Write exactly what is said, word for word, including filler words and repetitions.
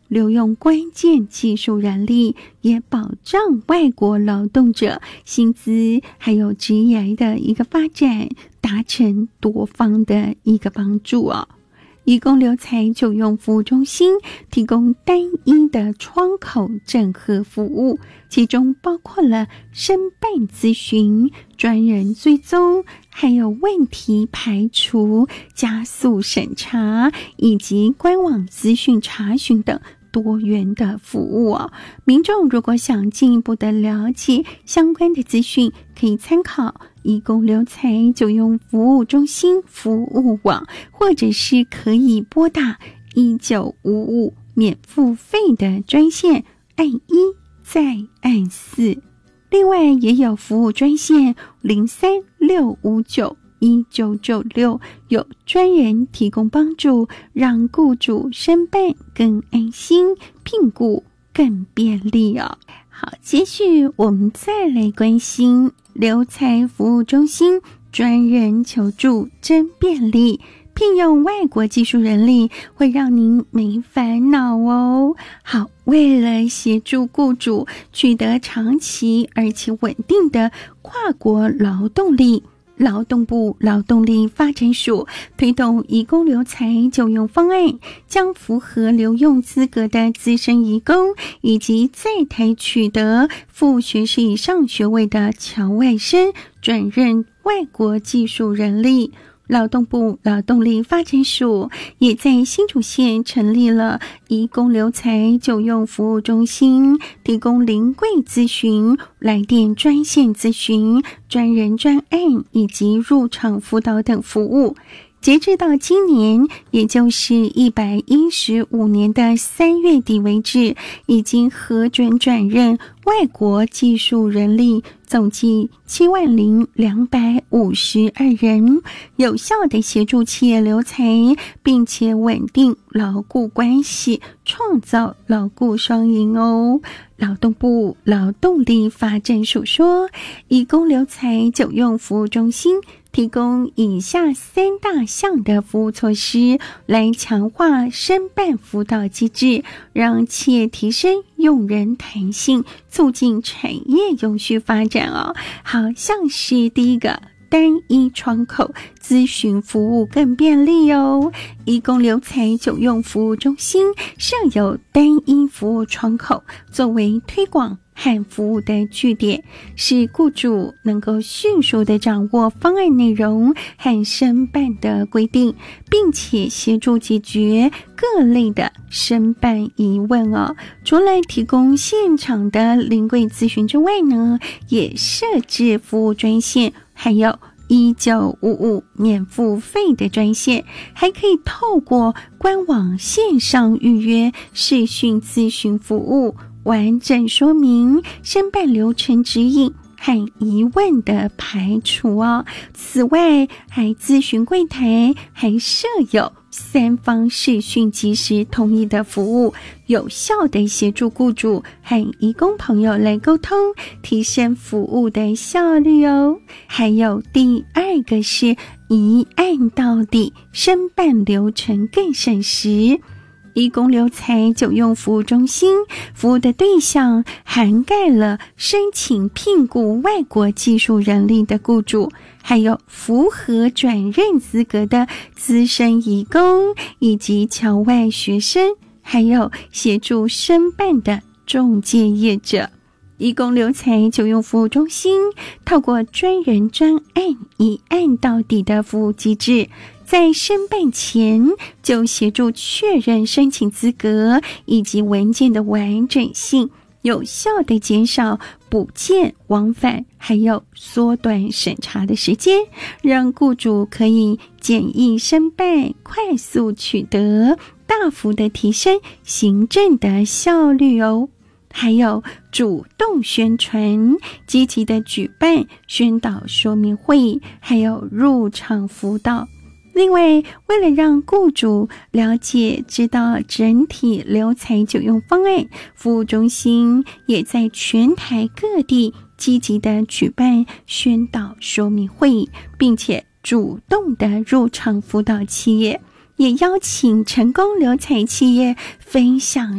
留用关键技术人力，也保障外国劳动者薪资还有职业的一个发展，达成多方的一个帮助哦。移工留才就用服务中心提供单一的窗口整合服务，其中包括了申办咨询、专人追踪，还有问题排除、加速审查以及官网资讯查询等多元的服务哦。民众如果想进一步的了解相关的资讯，可以参考移工留才就用服务中心服务网，或者是可以拨打一九五五免付费的专线，按一再按四。另外也有服务专线零三六五九一九九六，有专人提供帮助，让雇主申办更安心，聘雇更便利哦。好，接续我们再来关心留才服务中心专人求助真便利，聘用外国技术人力会让您没烦恼哦。好，为了协助雇主取得长期而且稳定的跨国劳动力，劳动部劳动力发展署推动移工留才就用方案，将符合留用资格的资深移工以及在台取得副学士以上学位的侨外生转任外国技术人力。劳动部劳动力发展署也在新竹县成立了移工留才就用服务中心，提供临柜咨询、来电专线咨询、专人专案以及入场辅导等服务。截至到今年，也就是一百一十五年的三月底为止，已经核准转任外国技术人力总计七万零两百五十二人，有效的协助企业留才，并且稳定劳雇关系，创造劳雇双赢哦。劳动部劳动力发展署说，移工留才就用服务中心提供以下三大项的服务措施，来强化申办辅导机制，让企业提升用人弹性，促进产业永续发展哦。好像是第一个，单一窗口咨询服务更便利哦。移工留才就用服务中心设有单一服务窗口，作为推广和服务的据点，使雇主能够迅速地掌握方案内容和申办的规定，并且协助解决各类的申办疑问哦。除了提供现场的临柜咨询之外呢，也设置服务专线，还有一九五五免付费的专线，还可以透过官网线上预约视讯咨询服务，完整说明申办流程指引和疑问的排除哦。此外，还咨询柜台还设有三方视讯即时通译的服务，有效的协助雇主和移工朋友来沟通，提升服务的效率哦。还有第二个是一案到底，申办流程更省时。移工留才就用服务中心服务的对象涵盖了申请聘雇外国技术人力的雇主，还有符合转任资格的资深移工以及侨外学生，还有协助申办的中介业者。移工留才就用服务中心透过专人专案一案到底的服务机制，在申办前就协助确认申请资格以及文件的完整性，有效地减少补件往返，还有缩短审查的时间，让雇主可以简易申办，快速取得，大幅地提升行政的效率哦。还有主动宣传，积极的举办宣导说明会，还有入场辅导。另外，为了让雇主了解知道整体留才就用方案，服务中心也在全台各地积极的举办宣导说明会，并且主动的入场辅导企业，也邀请成功留才企业分享